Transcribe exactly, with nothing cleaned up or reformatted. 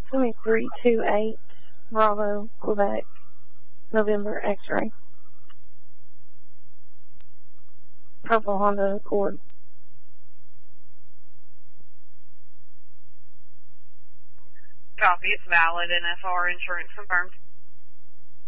twenty-three two eight, Bravo, Quebec, November, X-ray. Purple Honda Accord. Copy, it's valid, N F R insurance confirmed.